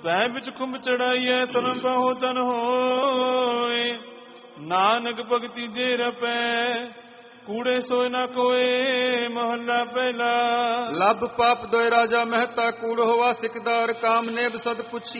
ਪੈ ਵਿੱਚ ਖੁੰਭ ਚੜਾਈਐ ਸਰਮ ਪਾਹੋ ਤਨ ਹੋਏ। ਨਾਨਕ ਭਗਤੀ ਜੇ ਰਪੈ ਕੂੜੇ ਸੋਇ ਨਾ ਕੋਏ। ਮਹੱਲਾ ਪਹਿਲਾ। ਲੱਭ ਪਾਪ ਦੋਇ ਰਾਜਾ ਮਹਿਤਾ ਕੂੜ ਹੋਵਾ ਸਿਕਦਾਰ। ਕਾਮ ਨੇਬ ਸਦ ਪੁੱਛੀ